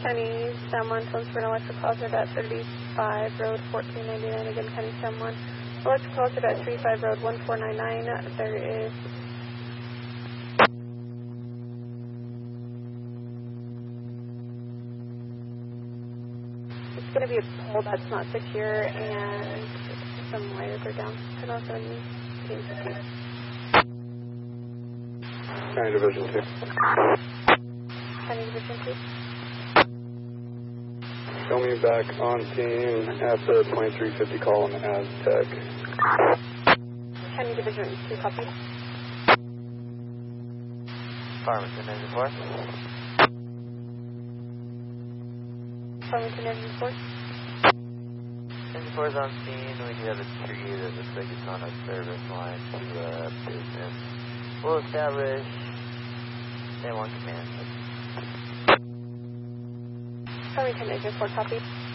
Kenny, Sam 1, transfer an electrical hazard at 35 Road 1499. Again, Kenny, Sam 1, electrical hazard at 35 Road 1499. There is it's going to be a pole that's not secure and some wires are down. Turn off on me. County Division 2. County Division 2. Show me back on scene at the 2350 call on the Aztec. County Division 2, copy. Farmington 94. Farmington 94. 94 is on scene. We do have a tree that looks like it's on a service line to business. We'll establish San Juan Command. Farmington 94, copy.